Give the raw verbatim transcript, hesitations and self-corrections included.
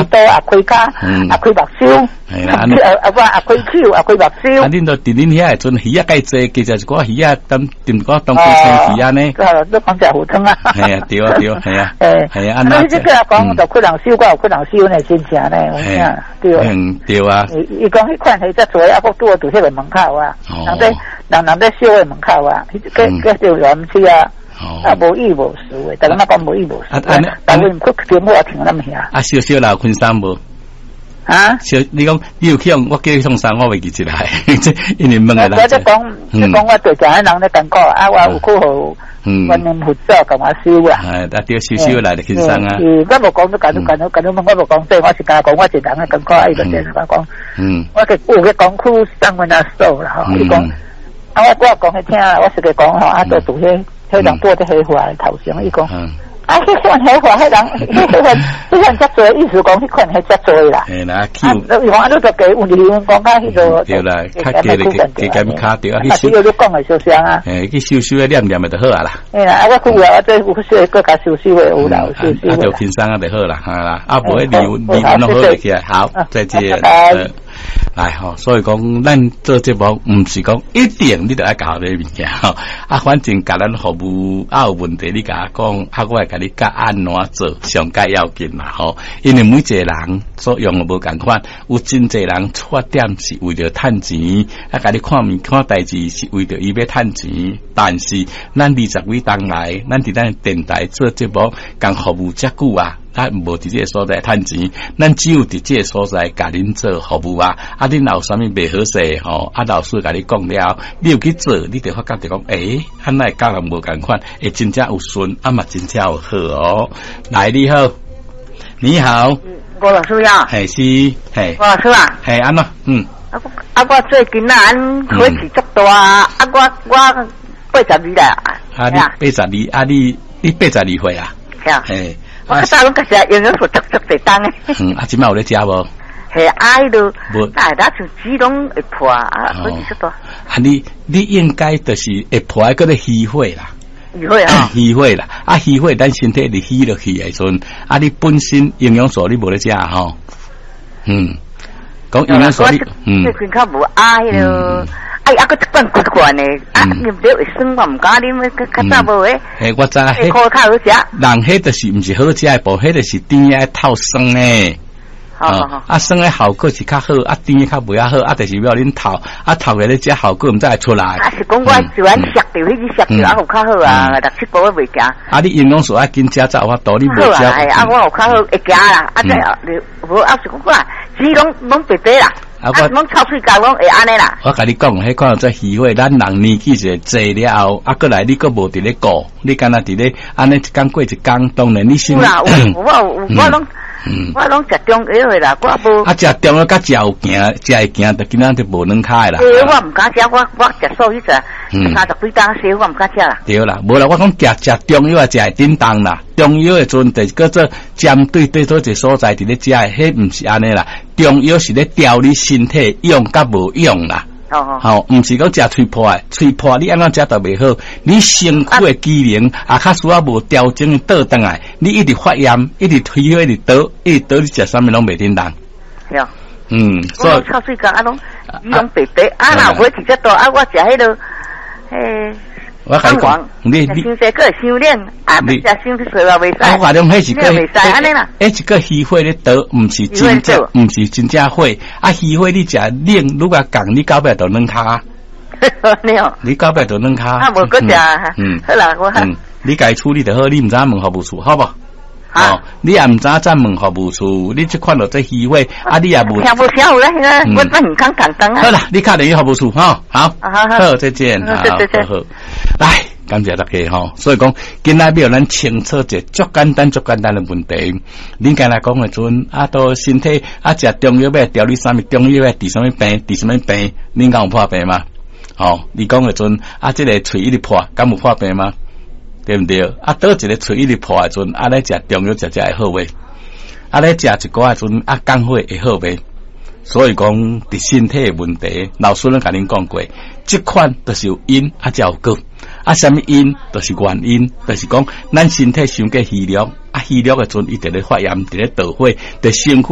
耳朵啊开卡，啊开目睭， 系啦， 啊不啊开口啊开目睭。 啊，恁都伫恁遐阵鱼啊，介济，其实一个鱼啊，当点个当规生鱼啊呢？ 啊，都讲食糊汤啊。 系啊，对啊，对啊，系啊， 诶， 系啊， 那这个讲就可能收，我有可能收呢，真正呢，我讲对。 嗯，对啊。 伊讲迄款迄只做啊，我拄好伫迄个门口啊，人在人人在收的门口啊，迄个叫园区啊。啊，无意无事诶，但係我講無意無事。啊啊，但係唔佢點我停咁下。啊， 少少啦，昆山無。 啊？ 少你講你有去用，我叫你送衫，我未記起來。即因為問嘅啦。 我即講，即講我對家人咧感覺啊，我有去好，嗯，我念佛教咁啊修啊。係，啊，啲少少嚟嚟昆山啊。嗯，我冇講都緊都緊都緊都，我冇講即係我是講講我是人嘅感覺，伊就即係講，嗯，我嘅有嘅講區上面啊數啦，嗬，伊講，啊我我講去聽，我是佢講嗬，啊都做些。迄人多啲黑化頭上，伊講啊，迄款黑化，迄人，迄款，迄款遮多，意思講迄款係遮多啦。係啦，啊，你講啊，你就給有理由講啊，迄個對啦，較加你加加咁卡掉啊，啊，呢個都講係少少啊。誒，去收收嘅念念咪就好啊啦。係啦，啊，我佢話我再有些個加收收嘅有啦，收收。啊，就天生啊就好啦，係啦，啊，無啲理由理由都好起來，好，再見。来吼，所以讲，咱做节目唔是讲一定你都爱搞啲物件吼，啊，反正甲咱服务啊有问题，你甲我讲，啊，我会甲你教安怎做，上介要紧啦吼。因为每一个人所用嘅无共款，有真济人出点是为着趁钱，啊，甲你看面看代志是为着伊要趁钱，但是咱二十几当来，咱伫咱电台做节目，共服務遮久啊。咱无伫这个所在趁钱，咱只有伫这个所在甲恁做服务啊！啊，恁有啥物袂好势吼？啊，老师甲你讲了，你有去做，你就发觉着讲，诶，咱来教人无共款，会真正有顺，啊嘛真正有好哦。来，你好，你好， 郭老師呀， 系是，系郭老師啊， 系安怎？嗯， 啊啊，我最近啊，火氣足大，啊，我我八十二啦， 啊，你八十二，啊，你你八十二歲啊？ 係。我大佬嗰時營養素足足地當嘅。 嗯，啊，今晚有咧食無？ 係挨到，但係打從子宮會破啊，好似出到。啊， 你你應該就是會破嗰啲虛火啦。 虛火啊！ 虛火啦，啊虛火，咱身體你虛落去嘅陣，啊你本身營養素你無咧食吼。嗯，講營養素你嗯。 最近較無挨咯。哎，啊，個一罐罐罐呢，啊，你唔了會酸，我唔敢啉，佢較早無誒。 誒，我知啦， 迄個較好食。 人迄就是唔是好食誒部，迄就是甜誒透酸誒。 好好好。 啊，酸誒效果是較好，啊甜誒較袂啊好，啊，就是要恁透，啊透嘅咧只效果唔知會出來。啊， 是講我就按食掉，迄隻食掉啊，有較好啊，六七步都袂驚。 啊，你營養素啊，緊食早法度，你袂食。 好啊，係啊，我有較好會驚啦，啊，即係你無啊，是講話，只攏攏白白啦。啊！我攏抽水膠攏會安尼啦。我甲你講，迄看到這虛火，咱人年紀就濟了後，啊，過來你閣無佇咧顧，你敢若佇咧安尼一工過一工，當然你心。有啦，有我有我攏，我攏食中藥的啦，我無。啊，食中藥甲食有行，食會行，就今仔就無能開啦。誒，我毋敢食，我我食素迄隻，三十幾擔少，我毋敢食啦。對啦，無啦，我講食食中藥啊，食會叮當啦。中藥的陣就叫做針對對做一個所在佇咧食的，迄毋是安尼啦。中藥是咧調你身體用甲無用啦。哦哦，毋是講食吹破誒，吹破你安怎食都袂好。你身軀的機能啊，較需要無調整倒轉來，你一直發炎，一直推火，一直倒，一直倒，你食啥物攏袂叮當。係啊。嗯，所以臭水講啊，攏伊攏白白啊，若火直接倒啊，我食迄個誒。我甲你講，你你傷勢個傷冷，啊，唔食傷啲水話袂使。我話你迄是個袂使安尼啦。迄一個虛火咧倒，毋是真正，毋是真正火。啊，虛火你食冷，如果降，你到尾就軟骹。你哦，你到尾就軟骹。啊，無嗰隻，嗯，好啦，我嗯，你家處理就好，你毋知問服務處，好無？哦，你也毋知再問服務處，你即看到這虛火，啊，你也無。聽無聽有咧，我我唔敢講講啊。好啦，你敲電話服務處，吼，好，好，再見，好，好，來，感謝大家吼。所以講，今仔要咱清楚一個足簡單、足簡單嘅問題。恁今日講嘅陣，啊，到身體啊，食中藥要調你啥物？中藥要治啥物病？治啥物病？恁敢有破病嗎？哦，你講嘅陣，啊，即個喙一直破，敢有破病嗎？對唔對？啊，倒一個喙一直破嘅陣，啊，來食中藥食食會好未？啊，來食一個嘅陣，啊，降火會好未？所以講，佇身體嘅問題，老師攏甲恁講過，即款都是有因啊，才有果。啊，什麼因？都是原因，就是講咱身體傷過虛弱，啊，虛弱嘅陣，伊佇咧發炎，佇咧倒火，佇身軀。